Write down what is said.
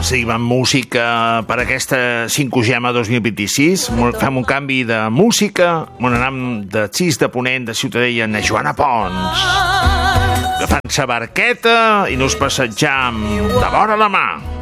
seguim amb música per aquesta 5Gema 2026. Fem un canvi de música. Anem de Xis de Ponent, de Ciutadella, a Joana Pons. Agafant sa barqueta i nos passejam de vora la mà.